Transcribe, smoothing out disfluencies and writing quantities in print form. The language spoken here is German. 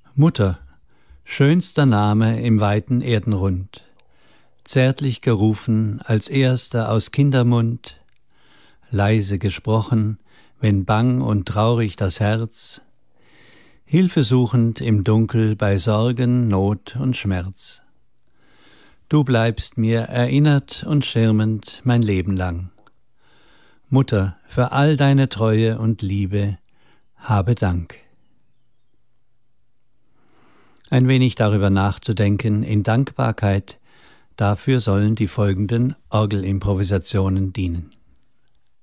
Mutter, schönster Name im weiten Erdenrund, zärtlich gerufen als erster aus Kindermund, leise gesprochen, wenn bang und traurig das Herz, Hilfe suchend im Dunkel bei Sorgen, Not und Schmerz. Du bleibst mir erinnert und schirmend mein Leben lang. Mutter, für all deine Treue und Liebe, habe Dank. Ein wenig darüber nachzudenken in Dankbarkeit, dafür sollen die folgenden Orgelimprovisationen dienen.